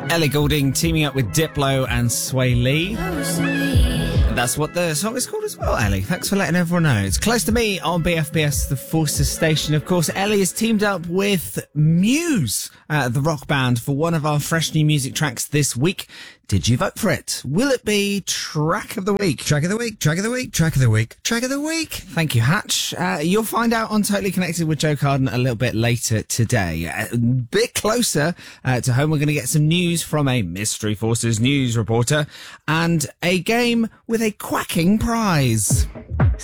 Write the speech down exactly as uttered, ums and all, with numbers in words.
Ellie Goulding teaming up with Diplo and Sway Lee. That's what the song is called as well, Ellie. Thanks for letting everyone know. It's Close to Me on B F B S, the Forces station. Of course, Ellie has teamed up with Muse, uh, the rock band, for one of our fresh new music tracks this week. Did you vote for it? Will it be Track of the Week? Track of the Week, Track of the Week, Track of the Week, Track of the Week. Thank you, Hatch. Uh, you'll find out on Totally Connected with Joe Carden a little bit later today. A bit closer uh, to home, we're going to get some news from a Mystery Forces news reporter and a game with a quacking prize.